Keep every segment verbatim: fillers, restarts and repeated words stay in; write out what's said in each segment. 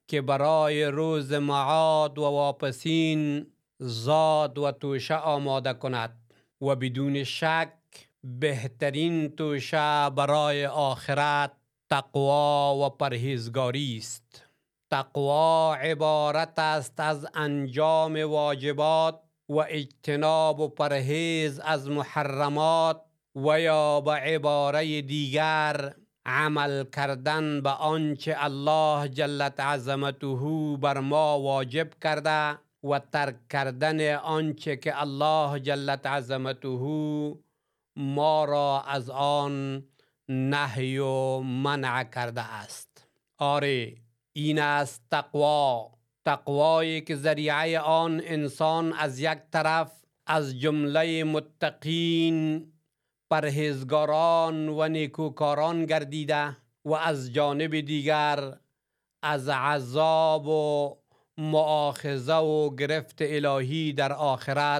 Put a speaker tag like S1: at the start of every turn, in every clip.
S1: که برای روز معاد و واپسین زاد و توشه آماده کند و بدون شک بهترین توشه برای آخرت تقوا و پرهیزگاری است. تقوا عبارت است از انجام واجبات و اجتناب و پرهیز از محرمات، و یا به عباره دیگر عمل کردن به آنچه الله جل عظمته بر ما واجب کرده و ترک کردن آنچه که الله جل عظمته ما را از آن نهی و منع کرده است. آره، این است تقوا. تقوایی که ذریعه آن انسان از یک طرف از جمله متقین، پرهیزگاران و نیکوکاران گردیده و از جانب دیگر از عذاب و مؤاخذه و گرفت الهی در آخرت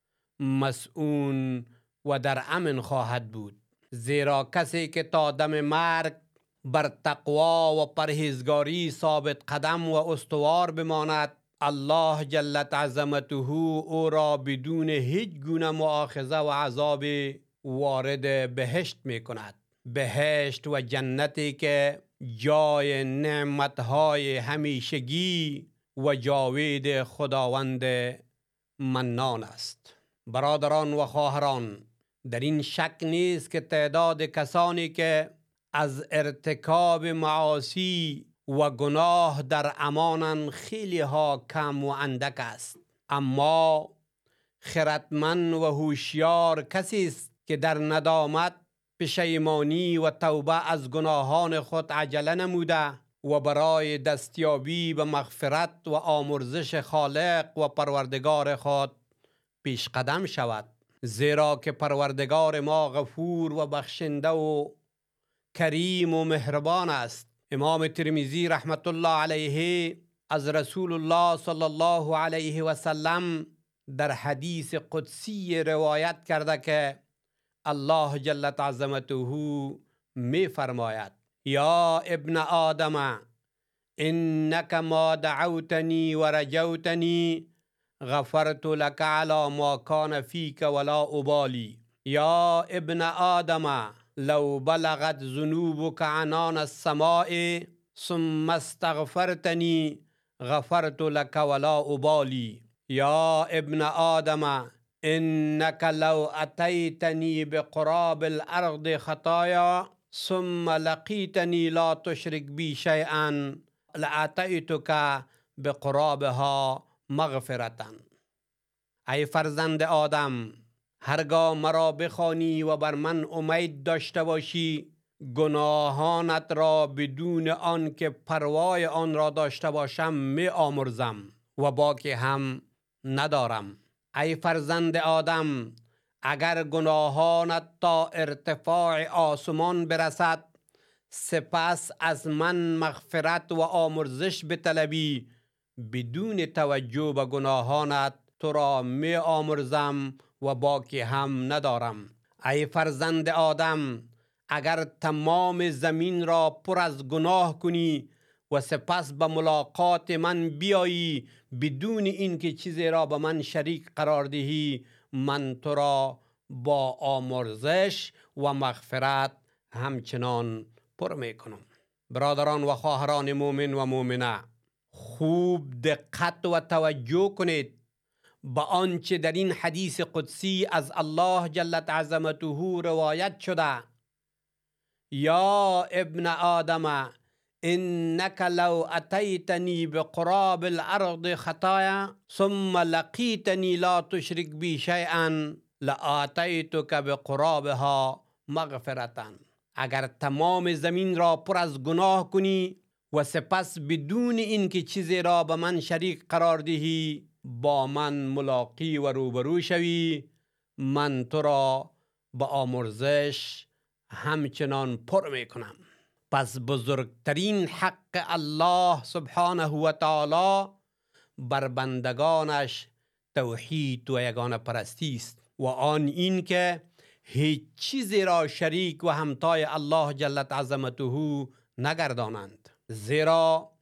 S1: مسئول و در امن خواهد بود. زیرا کسی که تا دم مرگ بر تقوا و پرهیزگاری ثابت قدم و استوار بماند، الله جل عظمته او را بدون هیچ گونه مؤاخذه و عذاب وارد بهشت می کند. بهشت و جنتی که جای نعمتهای همیشگی و جاوید خداوند منان است. برادران و خواهران، در این شک نیست که تعداد کسانی که از ارتکاب معاصی و گناه در امانن خیلی ها کم و اندک است، اما خردمند و هوشیار کسی است که در ندامت، پشیمانی و توبه از گناهان خود عجله نموده و برای دستیابی به مغفرت و آمرزش خالق و پروردگار خود پیش قدم شود. زیرا که پروردگار ما غفور و بخشنده و کریم و مهربان است. امام ترمذی رحمت الله علیه از رسول الله صلی الله علیه و سلم در حدیث قدسی روایت کرده که الله جل عظمته می فرماید: یا ابن آدم انک ما دعوتنی و رجوتنی غفرت لك على ما كان فيك ولا أبالي. یا ابن آدم لو بلغت ذنوبك عنان السماء ثم استغفرتني غفرت لك ولا أبالي. یا ابن آدم انك لو اتيتني بقراب الارض خطايا ثم لقيتني لا تشرك بي شيئا لاتيتك بقرابها مغفرتا. ای فرزند آدم، هرگاه مرا بخوانی و بر من امید داشته باشی، گناهانت را بدون آن که پروای آن را داشته باشم می آمرزم و باکی هم ندارم. ای فرزند آدم، اگر گناهانت تا ارتفاع آسمان برسد، سپس از من مغفرت و آمرزش بطلبی، بدون توجه به گناهانت تو را می آمرزم و باکی هم ندارم. ای فرزند آدم، اگر تمام زمین را پر از گناه کنی و سپس به ملاقات من بیایی بدون اینکه چیزی را به من شریک قرار دهی، من تو را با آمرزش و مغفرت همچنان پر می کنم. برادران و خواهران مومن و مومنه، خوب دقت و توجه کنید به آنچه در این حدیث قدسی از الله جل عظمته روایت شده: یا ابن آدم انک لو اتیتنی بقراب الارض خطایا ثم لقیتنی لا تشرک بی شیئا لآتیتک بقرابها مغفرتا. اگر تمام زمین را پر از گناه کنی و سپس بدون اینکه چیزی را به من شریک قرار دهی با من ملاقی و روبرو شوی، من تو را به آمرزش همچنان پر می کنم. پس بزرگترین حق الله سبحانه و تعالی بر بندگانش توحید و یگانه پرستی است و آن این که هیچ چیزی را شریک و همتای الله جل عظمته نگردانند. زیرا